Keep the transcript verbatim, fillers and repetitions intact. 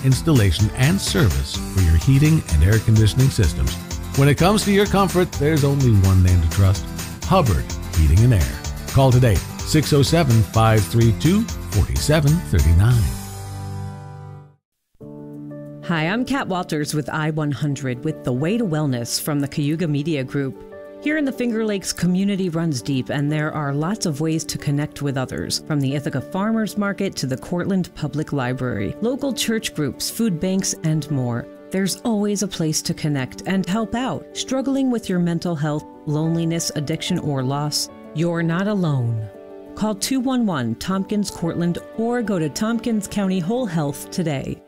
installation, and service for your heating and air conditioning systems. When it comes to your comfort, there's only one name to trust: Hubbard Heating and Air. Call today, six oh seven, five three two, four seven three nine. Hi, I'm Kat Walters with I one hundred with The Way to Wellness from the Cayuga Media Group. Here in the Finger Lakes, community runs deep, and there are lots of ways to connect with others, from the Ithaca Farmers Market to the Cortland Public Library, local church groups, food banks, and more. There's always a place to connect and help out. Struggling with your mental health, loneliness, addiction, or loss? You're not alone. Call two one one Tompkins Cortland or go to Tompkins County Whole Health today.